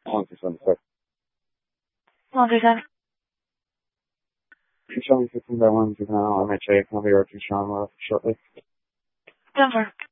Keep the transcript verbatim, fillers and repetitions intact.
One two seven six. Laundry time. Two Sean fifteen by one two nine. I'll make sure you can be working Sean shortly. Denver.